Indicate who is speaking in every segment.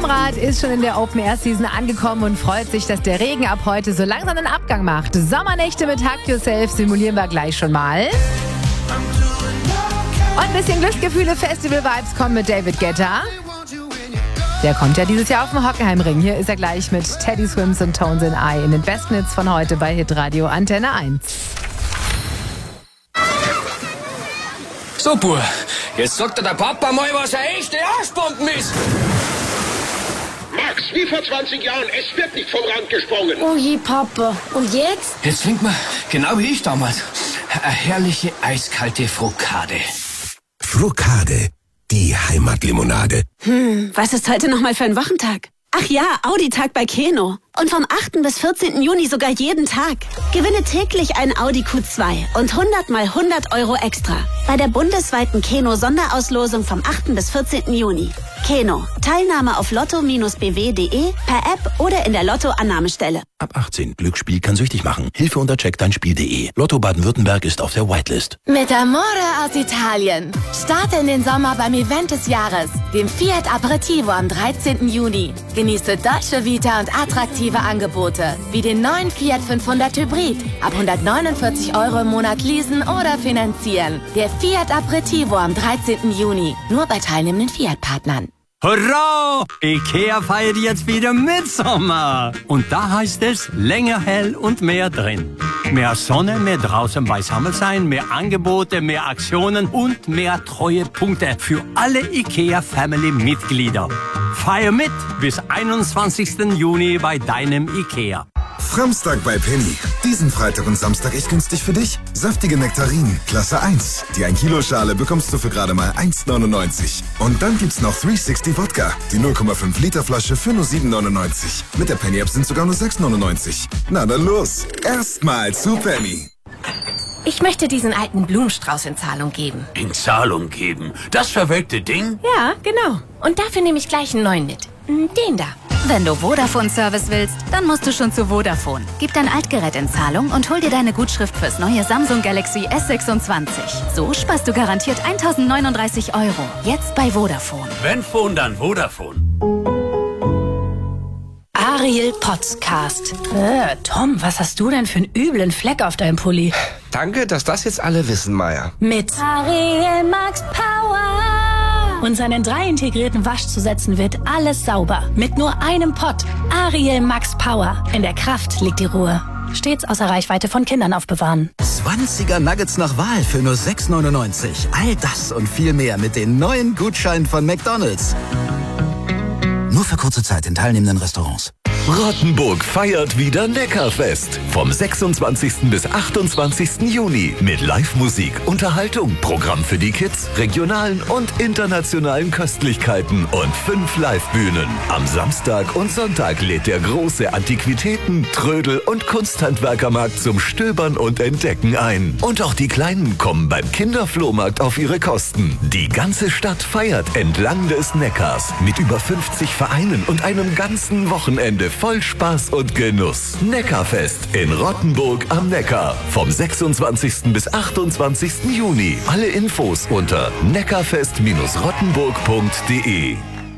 Speaker 1: Domrad ist schon in der Open-Air-Season angekommen und freut sich, dass der Regen ab heute so langsam einen Abgang macht. Sommernächte mit Hug Yourself simulieren wir gleich schon mal. Und ein bisschen Glücksgefühle, Festival-Vibes kommen mit David Guetta. Der kommt ja dieses Jahr auf dem Hockenheimring. Hier ist er gleich mit Teddy Swims und Tones in Eye in den besten Hits von heute bei Hitradio Antenne 1.
Speaker 2: So, Bub, jetzt sagt dir der Papa mal, was eine echte Arschbomben ist.
Speaker 3: Max, wie vor 20 Jahren, es wird nicht vom Rand gesprungen.
Speaker 4: Oh je, Papa. Und jetzt?
Speaker 2: Jetzt trinkt man, genau wie ich damals, eine herrliche eiskalte Frokade.
Speaker 5: Frokade, die Heimatlimonade.
Speaker 4: Was ist heute nochmal für ein Wochentag? Ach ja, Audi-Tag bei Keno. Und vom 8. bis 14. Juni sogar jeden Tag. Gewinne täglich ein Audi Q2 und 100 mal 100 € extra. Bei der bundesweiten Keno-Sonderauslosung vom 8. bis 14. Juni. Keno. Teilnahme auf lotto-bw.de, per App oder in der Lotto-Annahmestelle.
Speaker 5: Ab 18. Glücksspiel kann süchtig machen. Hilfe unter checkdeinspiel.de. Lotto Baden-Württemberg ist auf der Whitelist.
Speaker 6: Mit Amore aus Italien. Starte in den Sommer beim Event des Jahres, dem Fiat Aperitivo am 13. Juni. Genieße Dolce Vita und attraktive Angebote, wie den neuen Fiat 500 Hybrid. Ab 149 € im Monat leasen oder finanzieren. Der Fiat Aperitivo am 13. Juni. Nur bei teilnehmenden Fiat-Partnern.
Speaker 7: Hurra! Ikea feiert jetzt wieder Mitsommer. Und da heißt es länger hell und mehr drin. Mehr Sonne, mehr draußen beisammen sein, mehr Angebote, mehr Aktionen und mehr Treuepunkte für alle Ikea-Family-Mitglieder. Feier mit bis 21. Juni bei deinem Ikea.
Speaker 8: Framstag bei Penny. Diesen Freitag und Samstag echt günstig für dich. Saftige Nektarinen, Klasse 1. Die 1 Kilo Schale bekommst du für gerade mal 1,99. Und dann gibt's noch 360 Wodka. Die 0,5 Liter Flasche für nur 7,99. Mit der Penny App sind sogar nur 6,99. Na dann los. Erstmal zu Penny.
Speaker 6: Ich möchte diesen alten Blumenstrauß in Zahlung geben.
Speaker 9: In Zahlung geben? Das verwelkte Ding?
Speaker 6: Ja, genau. Und dafür nehme ich gleich einen neuen mit. Den da.
Speaker 10: Wenn du Vodafone-Service willst, dann musst du schon zu Vodafone. Gib dein Altgerät in Zahlung und hol dir deine Gutschrift fürs neue Samsung Galaxy S26. So sparst du garantiert 1.039 €. Jetzt bei Vodafone.
Speaker 9: Wenn Phone, dann Vodafone.
Speaker 4: Ariel Podcast. Tom, was hast du denn für einen üblen Fleck auf deinem Pulli?
Speaker 11: Danke, dass das jetzt alle wissen, Maya.
Speaker 4: Mit Ariel Max Power. Und seinen 3 integrierten Waschzusätzen wird alles sauber. Mit nur einem Pott. Ariel Max Power. In der Kraft liegt die Ruhe. Stets außer Reichweite von Kindern aufbewahren.
Speaker 12: 20er Nuggets nach Wahl für nur 6,99. All das und viel mehr mit den neuen Gutscheinen von McDonald's. Nur für kurze Zeit in teilnehmenden Restaurants.
Speaker 13: Rottenburg feiert wieder Neckarfest. Vom 26. bis 28. Juni mit Live-Musik, Unterhaltung, Programm für die Kids, regionalen und internationalen Köstlichkeiten und 5 Live-Bühnen. Am Samstag und Sonntag lädt der große Antiquitäten-, Trödel- und Kunsthandwerkermarkt zum Stöbern und Entdecken ein. Und auch die Kleinen kommen beim Kinderflohmarkt auf ihre Kosten. Die ganze Stadt feiert entlang des Neckars mit über 50 Vereinen und einem ganzen Wochenende voll Spaß und Genuss. Neckarfest in Rottenburg am Neckar. Vom 26. bis 28. Juni. Alle Infos unter neckarfest-rottenburg.de.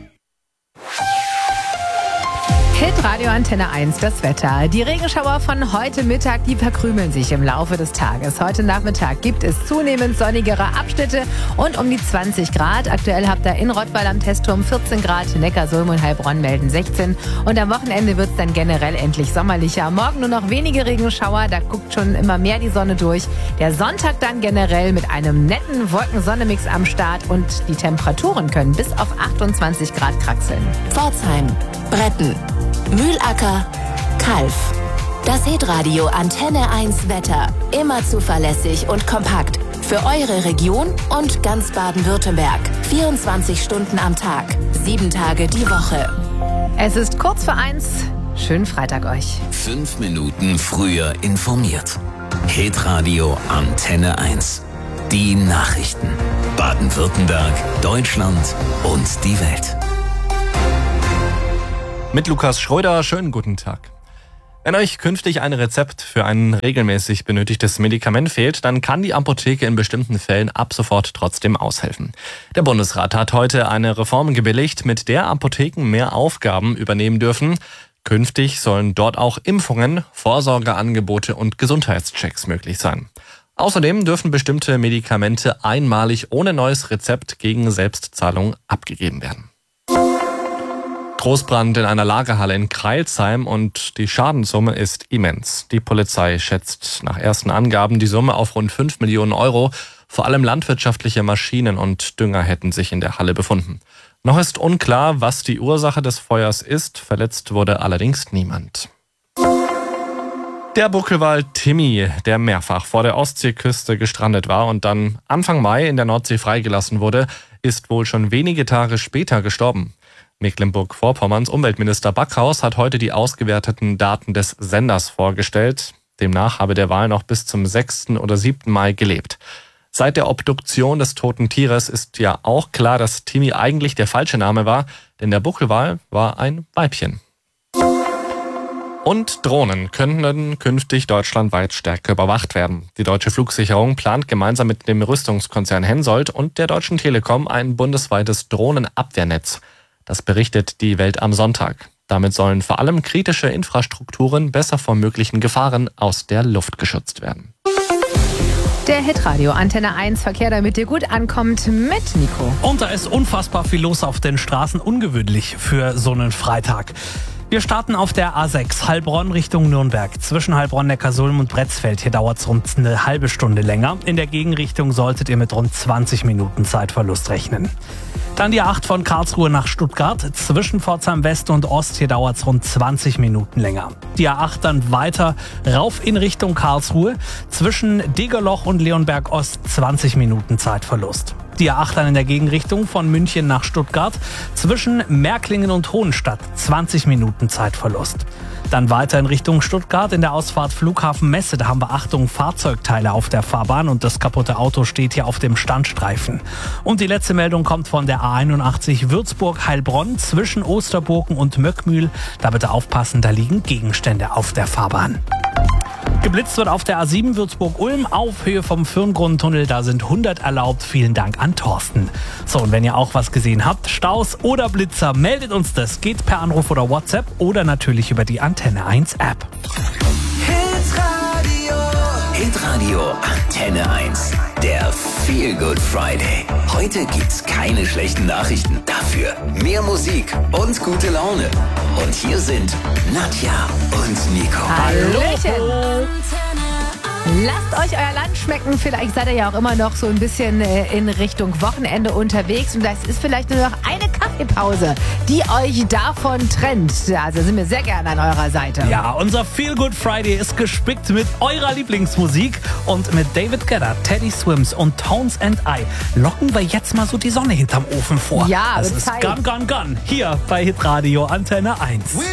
Speaker 1: Hitradio Antenne 1, das Wetter. Die Regenschauer von heute Mittag, die verkrümeln sich im Laufe des Tages. Heute Nachmittag gibt es zunehmend sonnigere Abschnitte und um die 20 Grad. Aktuell habt ihr in Rottweil am Testturm 14 Grad, Neckarsulm und Heilbronn melden 16. Und am Wochenende wird es dann generell endlich sommerlicher. Morgen nur noch wenige Regenschauer, da guckt schon immer mehr die Sonne durch. Der Sonntag dann generell mit einem netten Wolken-Sonne-Mix am Start und die Temperaturen können bis auf 28 Grad kraxeln.
Speaker 6: Pforzheim, Bretten, Mühlacker, Kalf. Das Hitradio Antenne 1 Wetter. Immer zuverlässig und kompakt. Für eure Region und ganz Baden-Württemberg. 24 Stunden am Tag. 7 Tage die Woche.
Speaker 1: Es ist kurz vor 1. Schönen Freitag euch.
Speaker 9: 5 Minuten früher informiert. Hitradio Antenne 1. Die Nachrichten. Baden-Württemberg, Deutschland und die Welt.
Speaker 14: Mit Lukas Schröder, schönen guten Tag. Wenn euch künftig ein Rezept für ein regelmäßig benötigtes Medikament fehlt, dann kann die Apotheke in bestimmten Fällen ab sofort trotzdem aushelfen. Der Bundesrat hat heute eine Reform gebilligt, mit der Apotheken mehr Aufgaben übernehmen dürfen. Künftig sollen dort auch Impfungen, Vorsorgeangebote und Gesundheitschecks möglich sein. Außerdem dürfen bestimmte Medikamente einmalig ohne neues Rezept gegen Selbstzahlung abgegeben werden. Großbrand in einer Lagerhalle in Crailsheim und die Schadenssumme ist immens. Die Polizei schätzt nach ersten Angaben die Summe auf rund 5 Millionen Euro. Vor allem landwirtschaftliche Maschinen und Dünger hätten sich in der Halle befunden. Noch ist unklar, was die Ursache des Feuers ist. Verletzt wurde allerdings niemand. Der Buckelwal Timmy, der mehrfach vor der Ostseeküste gestrandet war und dann Anfang Mai in der Nordsee freigelassen wurde, ist wohl schon wenige Tage später gestorben. Mecklenburg-Vorpommerns Umweltminister Backhaus hat heute die ausgewerteten Daten des Senders vorgestellt. Demnach habe der Wal noch bis zum 6. oder 7. Mai gelebt. Seit der Obduktion des toten Tieres ist ja auch klar, dass Timmy eigentlich der falsche Name war, denn der Buckelwal war ein Weibchen. Und Drohnen könnten künftig deutschlandweit stärker überwacht werden. Die Deutsche Flugsicherung plant gemeinsam mit dem Rüstungskonzern Hensoldt und der Deutschen Telekom ein bundesweites Drohnenabwehrnetz. Das berichtet die Welt am Sonntag. Damit sollen vor allem kritische Infrastrukturen besser vor möglichen Gefahren aus der Luft geschützt werden.
Speaker 1: Der Hitradio Antenne 1 Verkehr, damit dir gut ankommt, mit Nico.
Speaker 15: Und da ist unfassbar viel los auf den Straßen, ungewöhnlich für so einen Freitag. Wir starten auf der A6 Heilbronn Richtung Nürnberg. Zwischen Heilbronn, Neckarsulm und Bretzfeld. Hier dauert es rund eine halbe Stunde länger. In der Gegenrichtung solltet ihr mit rund 20 Minuten Zeitverlust rechnen. Dann die A8 von Karlsruhe nach Stuttgart. Zwischen Pforzheim West und Ost. Hier dauert es rund 20 Minuten länger. Die A8 dann weiter rauf in Richtung Karlsruhe. Zwischen Degerloch und Leonberg Ost 20 Minuten Zeitverlust. Die A8 dann in der Gegenrichtung von München nach Stuttgart. Zwischen Märklingen und Hohenstadt 20 Minuten Zeitverlust. Dann weiter in Richtung Stuttgart in der Ausfahrt Flughafen Messe. Da haben wir, Achtung, Fahrzeugteile auf der Fahrbahn und das kaputte Auto steht hier auf dem Standstreifen. Und die letzte Meldung kommt von der A81 Würzburg-Heilbronn zwischen Osterburgen und Möckmühl. Da bitte aufpassen, da liegen Gegenstände auf der Fahrbahn. Geblitzt wird auf der A7 Würzburg-Ulm auf Höhe vom Firngrundentunnel. Da sind 100 erlaubt. Vielen Dank an Thorsten. So, und wenn ihr auch was gesehen habt, Staus oder Blitzer, meldet uns das. Geht per Anruf oder WhatsApp oder natürlich über die Antenne 1 App.
Speaker 9: Hitradio Antenne 1. Der Feel Good Friday. Heute gibt's keine schlechten Nachrichten. Dafür mehr Musik und gute Laune. Und hier sind Nadja und Nico.
Speaker 1: Hallöchen. Lasst euch euer Land schmecken. Vielleicht seid ihr ja auch immer noch so ein bisschen in Richtung Wochenende unterwegs. Und das ist vielleicht nur noch eine Kaffeepause, die euch davon trennt. Also sind wir sehr gerne an eurer Seite.
Speaker 15: Ja, unser Feel Good Friday ist gespickt mit eurer Lieblingsmusik. Und mit David Guetta, Teddy Swims und Tones and I locken wir jetzt mal so die Sonne hinterm Ofen vor.
Speaker 1: Ja,
Speaker 15: das ist Gun, Gun, Gun. Hier bei Hitradio Antenne 1.